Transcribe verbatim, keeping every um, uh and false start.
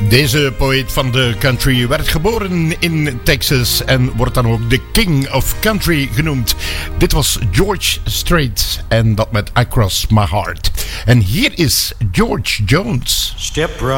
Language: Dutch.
Deze poëet van de country werd geboren in Texas en wordt dan ook de King of Country genoemd. Dit was George Strait en dat met I Cross My Heart. En hier is George Jones. Step right